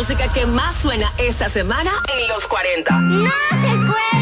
música que más suena esta semana en los 40. ¡No se puede!